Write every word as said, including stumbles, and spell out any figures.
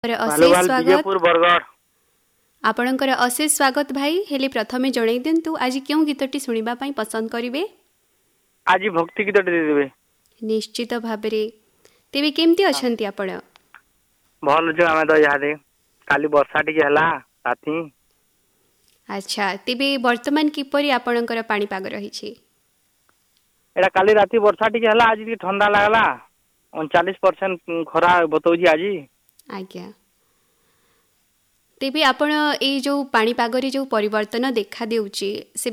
ଅଶେଷ ସ୍ୱାଗତ ବିଜେପୁର ବରଗଡ଼। ଆପଣଙ୍କର ଅଶେଷ ସ୍ୱାଗତ ଭାଇ। ହେଲେ ପ୍ରଥମେ ଜଣାଇ ଦିଅନ୍ତୁ ଆଜି କେଉଁ ଗୀତଟି ଶୁଣିବା ପାଇଁ ପସନ୍ଦ କରିବେ? ଆଜି ଭକ୍ତି ଗୀତଟି ଦେଇଦେବେ। ନିଶ୍ଚିତ ଭାବରେ। ତେବେ କେମିତି ଅଛନ୍ତି ଆପଣ? ଭଲ ଅଛୁ ଆମେ ତ ଇହାଦେ। କାଲି ବର୍ଷା ଟିକେ ହେଲା ରାତି। ଆଚ୍ଛା, ତେବେ ବର୍ତ୍ତମାନ କିପରି ଆପଣଙ୍କର ପାଣିପାଗ ରହିଛି? ଏଇଟା କାଲି ରାତି ବର୍ଷା ଟିକେ ହେଲା, ଆଜି ଟିକେ ଥଣ୍ଡା ଲାଗଲା। ଅଣଚାଳିଶ ପରସେଣ୍ଟ ଖରା ବତଉଛି ଆଜି। ଆଜ୍ଞା, ତେବେ ଆପଣ ଏଇ ଯୋଉ ପାଣିପାଗରେ ଯୋଉ ପରିବର୍ତ୍ତନ ଦେଖା ଦେଉଛି ସେ